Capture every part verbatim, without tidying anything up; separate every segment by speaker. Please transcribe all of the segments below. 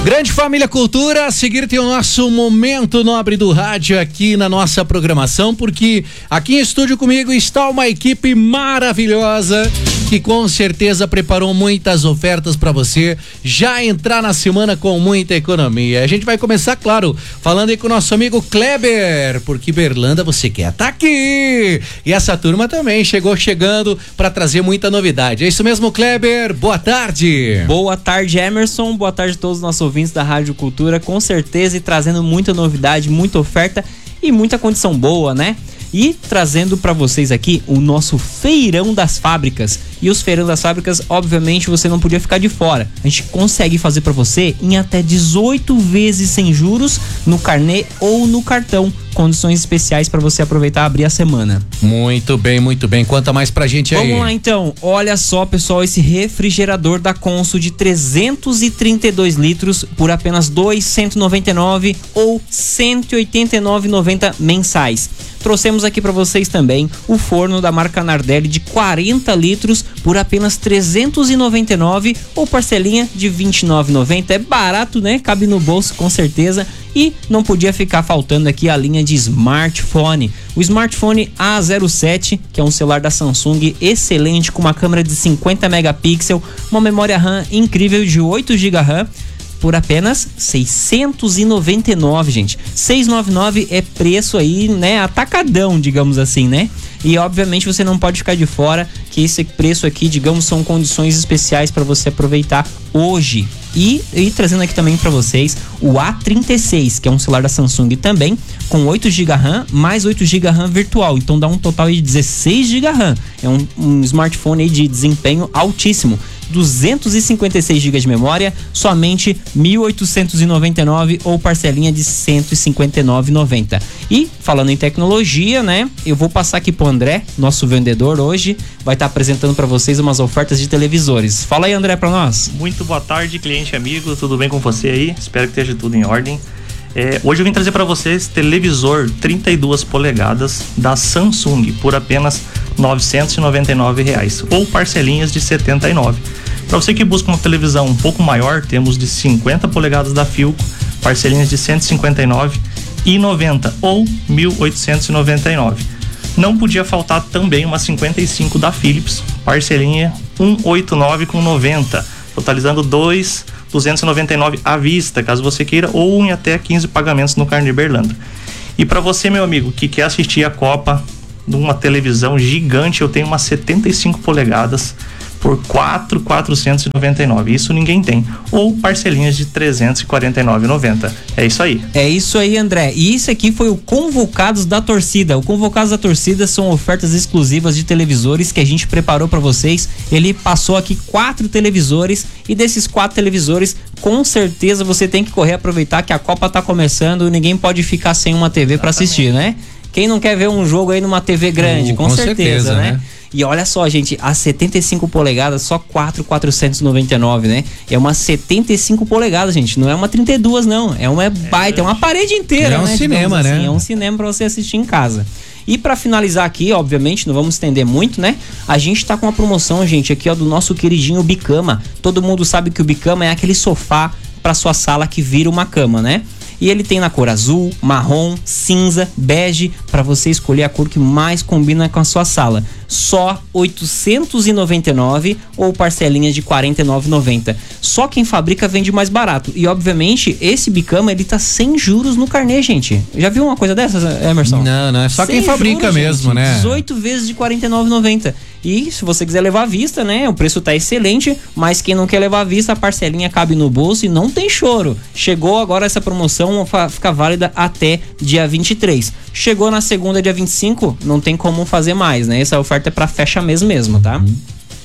Speaker 1: Grande Família Cultura, a seguir tem o nosso Momento Nobre do Rádio aqui na nossa programação, porque aqui em estúdio comigo está uma equipe maravilhosa que com certeza preparou muitas ofertas para você já entrar na semana com muita economia. A gente vai começar, claro, falando aí com o nosso amigo Kleber, porque Berlândia você quer tá aqui. E essa turma também chegou chegando para trazer muita novidade. É isso mesmo, Kleber? Boa tarde.
Speaker 2: Boa tarde, Emerson. Boa tarde a todos os nossos ouvintes da Rádio Cultura, com certeza, e trazendo muita novidade, muita oferta e muita condição boa, né? E trazendo para vocês aqui o nosso Feirão das Fábricas. E os Feirão das Fábricas, obviamente, você não podia ficar de fora. A gente consegue fazer para você em até dezoito vezes sem juros no carnê ou no cartão. Condições especiais para você aproveitar e abrir a semana.
Speaker 1: Muito bem, muito bem. Conta mais pra gente aí.
Speaker 2: Vamos lá então. Olha só, pessoal, esse refrigerador da Consul de trezentos e trinta e dois litros por apenas dois mil cento e noventa e nove reais ou cento e oitenta e nove reais e noventa centavos mensais. Trouxemos aqui para vocês também o forno da marca Nardelli de quarenta litros por apenas trezentos e noventa e nove reais ou parcelinha de vinte e nove reais e noventa centavos. É barato, né? Cabe no bolso com certeza. E não podia ficar faltando aqui a linha de smartphone. O smartphone A zero sete, que é um celular da Samsung excelente, com uma câmera de cinquenta megapixels, uma memória RAM incrível de oito gigas RAM, por apenas seiscentos e noventa e nove reais, gente. seiscentos e noventa e nove reais é preço aí, né, atacadão, digamos assim, né? E obviamente você não pode ficar de fora, que esse preço aqui, digamos, são condições especiais para você aproveitar hoje. E, e trazendo aqui também para vocês o A trinta e seis, que é um celular da Samsung também, com oito gigas RAM, mais oito gigas RAM virtual. Então dá um total de dezesseis gigas RAM. É um, um smartphone aí de desempenho altíssimo. duzentos e cinquenta e seis gigas de memória, somente mil oitocentos e noventa e nove reais ou parcelinha de cento e cinquenta e nove reais e noventa centavos. E falando em tecnologia, né, eu vou passar aqui pro André, nosso vendedor hoje, vai estar tá apresentando para vocês umas ofertas de televisores. Fala aí, André, para nós.
Speaker 3: Muito boa tarde, cliente amigo, tudo bem com você aí? Espero que esteja tudo em ordem. É, hoje eu vim trazer para vocês televisor trinta e duas polegadas da Samsung por apenas novecentos e noventa e nove reais ou parcelinhas de setenta e nove reais. Para você que busca uma televisão um pouco maior, temos de cinquenta polegadas da Philco, parcelinhas de cento e cinquenta e nove reais e noventa centavos ou mil oitocentos e noventa e nove reais. Não podia faltar também uma cinquenta e cinco da Philips, parcelinha cento e oitenta e nove reais com noventa centavos, totalizando dois mil duzentos e noventa e nove reais à vista, caso você queira, ou em até quinze pagamentos no Carnê Berlândia. E para você, meu amigo, que quer assistir a Copa numa televisão gigante, eu tenho uma setenta e cinco polegadas por quatro mil quatrocentos e noventa e nove reais. Isso ninguém tem. Ou parcelinhas de trezentos e quarenta e nove reais e noventa centavos. É isso aí.
Speaker 2: É isso aí, André. E isso aqui foi o Convocados da Torcida. O Convocados da Torcida são ofertas exclusivas de televisores que a gente preparou para vocês. Ele passou aqui quatro televisores e desses quatro televisores, com certeza você tem que correr, aproveitar que a Copa tá começando, ninguém pode ficar sem uma T V para assistir, né? Quem não quer ver um jogo aí numa T V grande, uh, com, com certeza, certeza, né? né? E olha só, gente, a setenta e cinco polegadas, só quatro mil quatrocentos e noventa e nove reais, né? É uma setenta e cinco polegadas, gente, não é uma trinta e duas, não. É uma baita, é uma parede inteira,
Speaker 1: é um
Speaker 2: né?
Speaker 1: cinema,
Speaker 2: assim.
Speaker 1: né?
Speaker 2: É um cinema pra você assistir em casa. E pra finalizar aqui, obviamente, não vamos estender muito, né? A gente tá com uma promoção, gente, aqui, ó, do nosso queridinho Bicama. Todo mundo sabe que o Bicama é aquele sofá pra sua sala que vira uma cama, né? E ele tem na cor azul, marrom, cinza, bege, para você escolher a cor que mais combina com a sua sala. Só oitocentos e noventa e nove reais ou parcelinhas de quarenta e nove reais e noventa centavos. Só quem fabrica vende mais barato. E obviamente esse Bicama, ele tá sem juros no carnê, gente. Já viu uma coisa dessas, Emerson?
Speaker 1: Não, não, é só sem quem fabrica juros, mesmo, gente, né?
Speaker 2: dezoito vezes de quarenta e nove reais e noventa centavos. E se você quiser levar à vista, né? O preço tá excelente, mas quem não quer levar à vista, a parcelinha cabe no bolso e não tem choro. Chegou agora essa promoção, fica válida até dia vinte e três. Chegou na segunda, dia vinte e cinco, não tem como fazer mais, né? Essa oferta é pra fecha mês mesmo, tá? Uhum.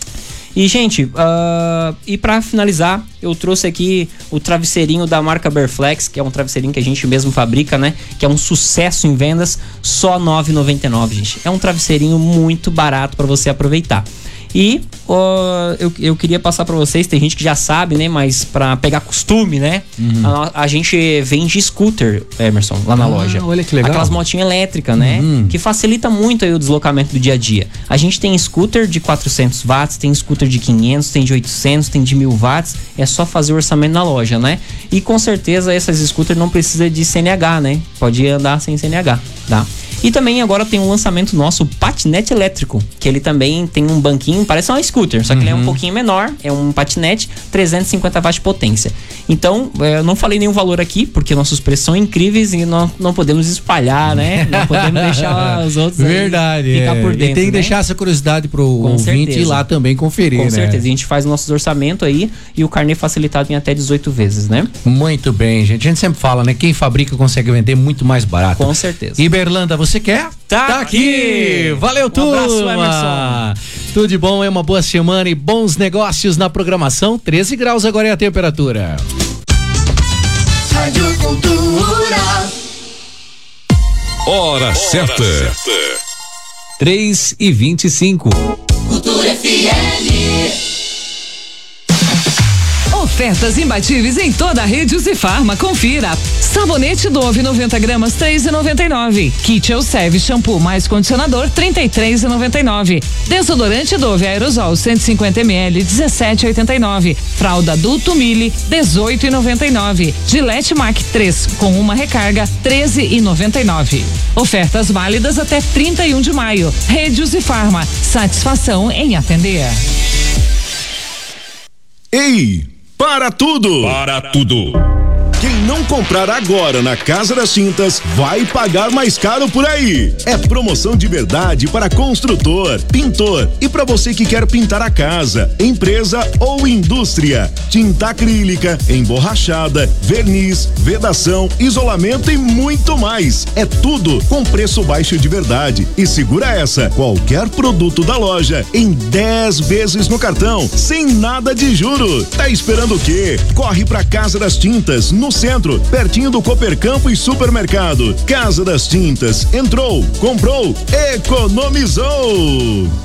Speaker 2: E, gente, uh, e pra finalizar, eu trouxe aqui o travesseirinho da marca Berflex, que é um travesseirinho que a gente mesmo fabrica, né? Que é um sucesso em vendas, só nove reais e noventa e nove centavos, gente. É um travesseirinho muito barato para você aproveitar. E ó, eu, eu queria passar para vocês, tem gente que já sabe, né? Mas para pegar costume, né? Uhum. A, a gente vende scooter, Emerson, lá na
Speaker 1: ah,
Speaker 2: loja.
Speaker 1: Olha que legal.
Speaker 2: Aquelas motinhas elétricas, né? Uhum. Que facilita muito aí o deslocamento do dia a dia. A gente tem scooter de quatrocentos watts, tem scooter de quinhentos, tem de oitocentos, tem de mil watts. É só fazer o orçamento na loja, né? E com certeza essas scooters não precisa de C N H, né? Pode andar sem C N H, tá? E também agora tem um lançamento nosso, o patinete elétrico, que ele também tem um banquinho, parece uma scooter, só que uhum. ele é um pouquinho menor, é um patinete, trezentos e cinquenta watts de potência. Então, eu não falei nenhum valor aqui, porque nossos preços são incríveis e nós não podemos espalhar, né? Não podemos deixar os outros
Speaker 1: Verdade,
Speaker 2: aí, ficar
Speaker 1: é.
Speaker 2: por dentro,
Speaker 1: e tem que
Speaker 2: né?
Speaker 1: deixar essa curiosidade pro Com ouvinte certeza. ir lá também conferir,
Speaker 2: Com
Speaker 1: né?
Speaker 2: certeza, a gente faz o nosso orçamento aí e o carnê facilitado em até dezoito vezes, né?
Speaker 1: Muito bem, gente. A gente sempre fala, né? Quem fabrica consegue vender muito mais barato.
Speaker 2: Com certeza.
Speaker 1: E Berlanda, você quer?
Speaker 2: Tá,
Speaker 1: tá aqui. aqui! Valeu, um turma! Abraço, Emerson. Tudo de bom, é uma boa semana e bons negócios na programação. treze graus agora é a temperatura.
Speaker 4: Rádio Cultura.
Speaker 5: Hora certa. três e vinte e cinco.
Speaker 4: Cultura F M.
Speaker 6: Ofertas imbatíveis em toda a rede Uzifarma. Confira. Sabonete Dove noventa gramas, três e noventa e nove. Kit Elseve shampoo mais condicionador, trinta e três e noventa e nove. Desodorante Dove aerosol cento e cinquenta mililitros, dezessete e oitenta e nove. Fralda adulto Mili, dezoito e noventa e nove. Gillette Mac três com uma recarga, treze e noventa e nove. Ofertas válidas até trinta e um de maio. Rede Uzifarma. Satisfação em atender.
Speaker 7: Ei! Para tudo!
Speaker 5: Para tudo!
Speaker 7: Quem não comprar agora na Casa das Tintas vai pagar mais caro por aí. É promoção de verdade para construtor, pintor e para você que quer pintar a casa, empresa ou indústria. Tinta acrílica, emborrachada, verniz, vedação, isolamento e muito mais. É tudo com preço baixo de verdade. E segura essa, qualquer produto da loja em dez vezes no cartão, sem nada de juro. Tá esperando o quê? Corre pra Casa das Tintas, no centro, pertinho do Coopercampo e supermercado. Casa das Tintas, entrou, comprou, economizou.